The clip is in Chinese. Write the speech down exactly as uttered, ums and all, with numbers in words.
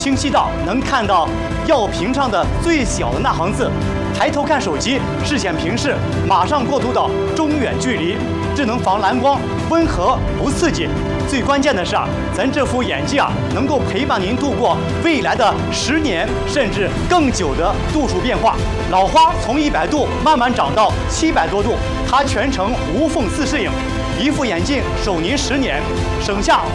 清晰到能看到药瓶上的最小的那行字。抬头看手机，视线平视，马上过渡到中远距离。智能防蓝光，温和不刺激。最关键的是啊，咱这副眼镜啊，能够陪伴您度过未来的十年甚至更久的度数变化。老花从一百度慢慢长到七百多度，它全程无缝自适应。一副眼镜守您十年，省下